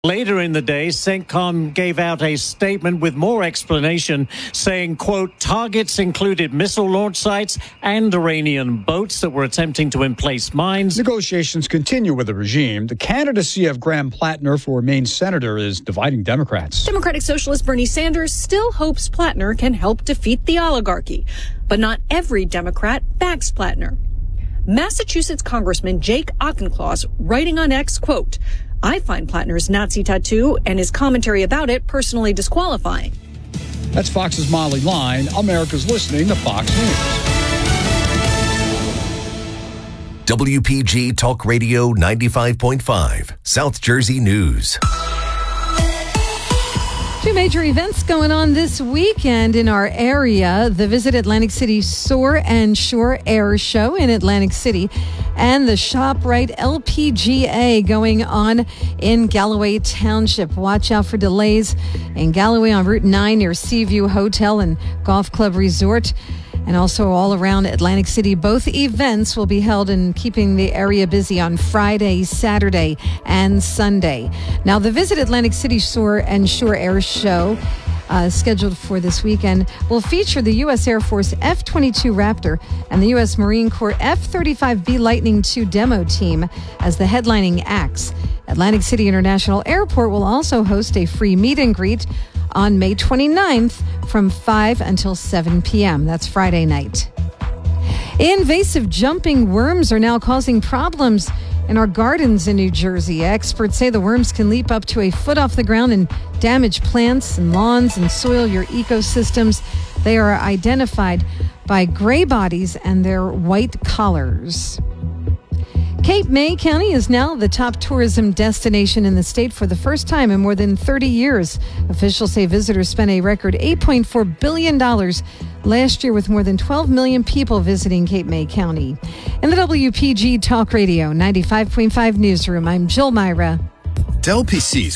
Later in the day, CENTCOM gave out a statement with more explanation saying, quote, targets included missile launch sites and Iranian boats that were attempting to emplace mines. Negotiations continue with the regime. The candidacy of Graham Plattner for Maine senator is dividing Democrats. Democratic Socialist Bernie Sanders still hopes Plattner can help defeat the oligarchy, but not every Democrat backs Plattner. Massachusetts Congressman Jake Auchincloss writing on X, quote, I find Plattner's Nazi tattoo and his commentary about it personally disqualifying. That's Fox's Molly Line. America's listening to Fox News. WPG Talk Radio 95.5, South Jersey News. Two major events going on this weekend in our area. The Visit Atlantic City Soar and Shore Air Show in Atlantic City and the ShopRite LPGA going on in Galloway Township. Watch out for delays in Galloway on Route 9 near Seaview Hotel and Golf Club Resort. And also all around Atlantic City. Both events will be held in keeping the area busy on Friday, Saturday, and Sunday. Now, the Visit Atlantic City Soar and Shore Air Show, scheduled for this weekend, will feature the U.S. Air Force F-22 Raptor and the U.S. Marine Corps F-35B Lightning II demo team as the headlining acts. Atlantic City International Airport will also host a free meet and greet on May 29th from 5 until 7 p.m. That's Friday night. Invasive jumping worms are now causing problems in our gardens in New Jersey. Experts say the worms can leap up to a foot off the ground and damage plants and lawns and soil your ecosystems. They are identified by gray bodies and their white collars. Cape May County is now the top tourism destination in the state for the first time in more than 30 years. Officials say visitors spent a record $8.4 billion last year with more than 12 million people visiting Cape May County. In the WPG Talk Radio 95.5 newsroom, I'm Jill Myra. Dell PCs